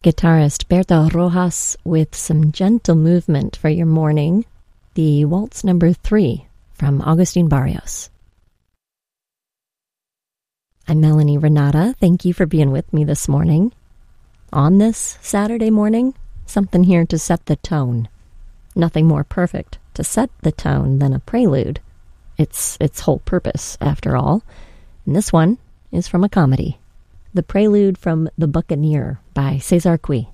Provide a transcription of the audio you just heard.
Guitarist Berto Rojas with some gentle movement for your morning, the Waltz Number 3 from Agustin Barrios. I'm Melanie Renata. Thank you for being with me this morning. On this Saturday morning, something here to set the tone. Nothing more perfect to set the tone than a prelude. It's its whole purpose, after all. And this one is from a comedy. The Prelude from The Buccaneer by Cesar Cui.